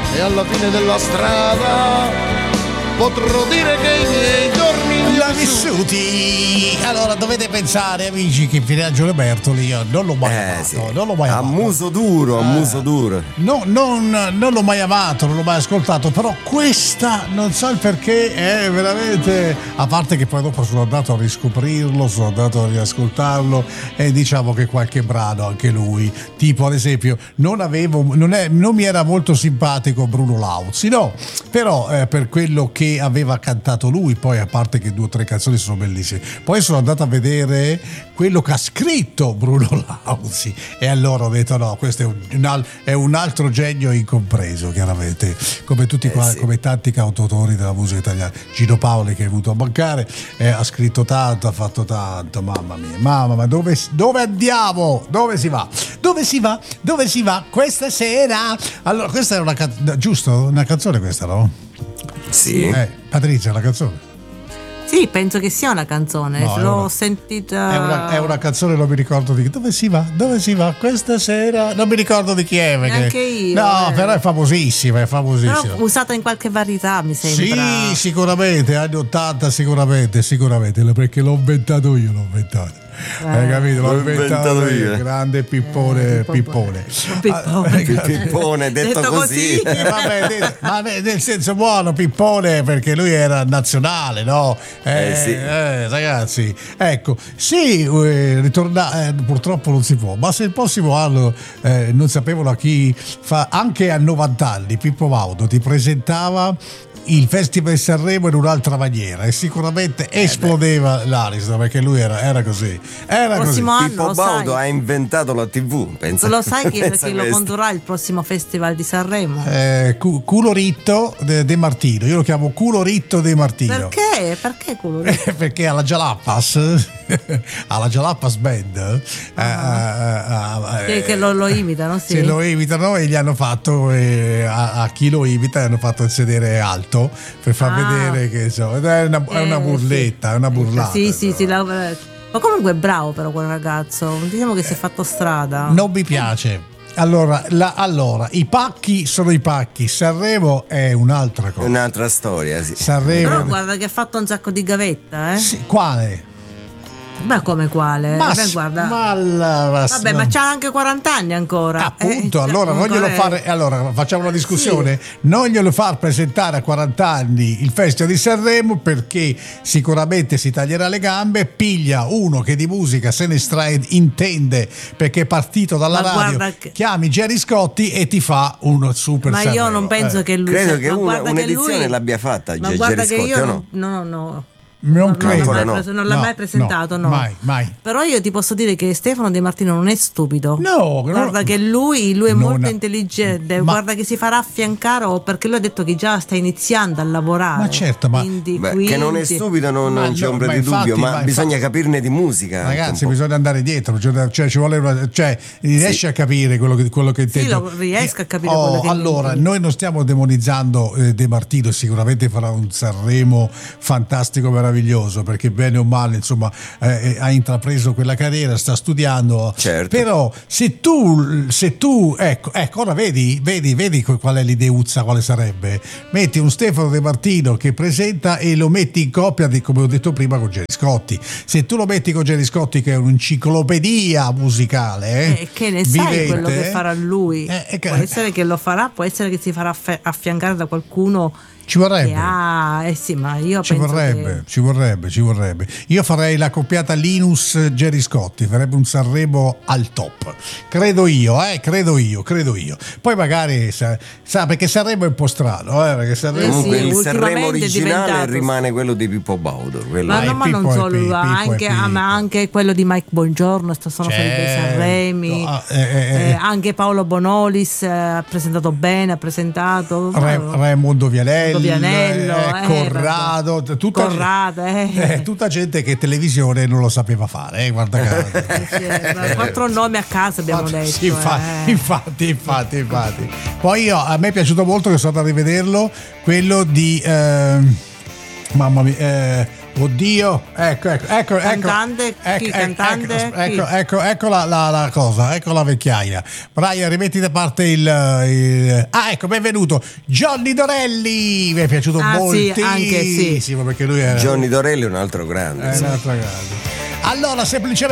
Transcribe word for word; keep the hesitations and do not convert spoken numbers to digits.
e alla fine della strada potrò dire che i miei giorni li ho vissuti. Allora dovete pensare, amici, che Pierangelo Bertoli io non l'ho mai Eh, amato, sì. non l'ho mai A amato. muso duro, a muso duro. No, non, non l'ho mai amato, non l'ho mai ascoltato, però questa non so il perché è veramente, a parte che poi dopo sono andato a riscoprirlo, sono andato a riascoltarlo e diciamo che qualche brano anche lui, tipo ad esempio non avevo, non, è, non mi era molto simpatico Bruno Lauzi, no, però eh, per quello che aveva cantato lui, poi a parte che due o tre canzoni sono bellissime, poi sono andato a vedere quello che ha scritto Bruno Lauzi e allora ho detto no, questo è un, un, al, è un altro genio incompreso, chiaramente, come tutti eh, qua, sì. come tanti cantautori della musica italiana. Gino Paoli, che è venuto a mancare, eh, ha scritto tanto, ha fatto tanto, mamma mia, mamma ma dove, dove andiamo? Dove si va? Dove si va? Dove si va questa sera? Allora, questa è una canzone, giusto? Una canzone questa, no? Sì. Eh, Patrizia, la canzone. Sì, penso che sia una canzone, No, l'ho una- sentita. È una, è una canzone, non mi ricordo di dove si va, dove si va questa sera, non mi ricordo di chi è perché... Neanche io, no, eh. però è famosissima, è Però famosissima. usata in qualche varietà, mi sembra. Sì, sicuramente, anni ottanta sicuramente, sicuramente, perché l'ho inventato io, l'ho inventato. Hai capito? L'ho L'ho inventato inventato io, io. grande pippone, Eh, pippone. Pippone. Che pippone, detto, Detto così. così. Eh, vabbè, de- ma ne- nel senso buono, pippone, perché lui era nazionale, no? Eh, Eh, sì. eh, ragazzi, ecco, sì, eh, ritorna- eh, purtroppo non si può, ma se il prossimo anno eh, non sapevano a chi fa, anche a novanta anni, Pippo Baudo ti presentava il Festival di Sanremo in un'altra maniera e sicuramente esplodeva l'Ariston, perché lui era, era così, era così. Prossimo anno, Pippo lo Baudo sai. ha inventato la tivù, pensa. Lo sai chi, pensa chi lo questo. condurrà il prossimo festival di Sanremo? Eh, cu- culo ritto de, de Martino, io lo chiamo culo ritto de Martino. Perché? Perché quello lì? Eh, perché alla Jalapas alla Jalapas Band eh, Che, eh, eh, che lo, lo imitano, sì. se lo imitano e gli hanno fatto eh, a, a chi lo imita hanno fatto il sedere alto per far Ah. vedere che insomma, è una, è una Eh, burletta, è una burlata. Sì, sì, sì. insomma. la- ma comunque è bravo però quel ragazzo. Diciamo che si è fatto strada. Non mi piace. Allora, la- allora, i pacchi sono i pacchi, Sanremo è un'altra cosa. Un'altra storia, sì. Sanremo Però guarda che ha fatto un sacco di gavetta, eh? sì, quale? Ma come quale? Ma, Beh, guarda. ma la- ma- Vabbè, ma c'ha anche quaranta anni ancora. Appunto, Eh, allora non glielo comunque- fare, allora facciamo una discussione, non glielo far presentare a quaranta anni il Festival di Sanremo perché sicuramente si taglierà le gambe, piglia uno che di musica se ne estrae, intende perché è partito dalla Ma radio, guarda che- chiami Gerry Scotti e ti fa uno super Ma Sanremo. io non penso Eh. che lui Credo sia- che ma una- guarda che un'edizione lui- l'abbia fatta Ma Ge- guarda Gerry che Scotti, io o non, no? no, no. Non Non, credo. l'ha Ancora mai, no. pres- non l'ha No, mai presentato, no. mai, mai. Però io ti posso dire che Stefano De Martino non è stupido. No, Guarda no. che lui, lui è Non molto ha- intelligente. ma- Guarda che si farà affiancare o perché lui ha detto che già sta iniziando a lavorare. Ma certo, ma- Quindi, Beh, quindi- che non è stupido non, Ma non c'è no, ombra ma di infatti, dubbio, ma, ma bisogna infatti- capirne di musica. anche Ragazzi, un po'. bisogna andare dietro, cioè, cioè, ci vuole una, cioè, riesci a capire quello che, quello che Sì, intendo. lo riesco a capire Oh, quello che allora, intendi. noi non stiamo demonizzando eh, De Martino, sicuramente farà un Sanremo fantastico, meraviglioso, perché bene o male, insomma, eh, ha intrapreso quella carriera, sta studiando. Certo. Però se tu, se tu ecco, ecco, ora vedi, vedi, vedi qual è l'ideuzza, quale sarebbe? Metti un Stefano De Martino che presenta e lo metti in coppia, di, come ho detto prima, con Gerry Scotti. Se tu lo metti con Gerry Scotti, che è un'enciclopedia musicale, eh, Eh, che ne sai vivente, quello che farà lui? eh, eh, che- Può essere che lo farà, può essere che si farà affe- affiancare da qualcuno ci vorrebbe. che ha. Eh sì, ma io Ci penso vorrebbe, che. ci vorrebbe, ci vorrebbe. Io farei la coppiata Linus Gerry Scotti, farebbe un Sanremo al top. Credo io, eh, credo io, credo io. Poi magari sa, sa perché Sanremo è un po' strano, eh, perché Sanremo Eh Comunque sì, il Sanremo ultimamente è originale diventato- rimane quello di Pippo Baudo. Quello Ma, Ah, no, è ma non Pippo, è solo, Pippo, anche, è Pippo. ma anche quello di Mike Bongiorno, sto sono stati dei Certo. Sanremi. Ah, eh, eh, Eh, anche Paolo Bonolis eh, ha presentato bene, ha presentato Re- Raimondo Vianello, Vianello, eh, eh, Corrado, t- tutta, Corrado, eh. eh, tutta gente che televisione non lo sapeva fare, eh, guarda caso. Eh, sì, eh, quattro nomi a casa abbiamo detto. Sì, infa- eh. infatti, infatti, infatti. Poi io, a me è piaciuto molto, che sono andato a rivederlo, quello di eh, mamma mia, eh, Oddio, ecco, ecco, ecco, Cantante, ecco, chi ecco, cantante? ecco, ecco, Chi? ecco, ecco la, la, la cosa, ecco la vecchiaia. Brian, rimetti da parte il, il- ah, ecco, benvenuto Johnny Dorelli, mi è piaciuto Ah, sì, moltissimo anche sì. perché lui era Johnny Dorelli è un altro grande. è sì. un altro grande. Allora, semplicemente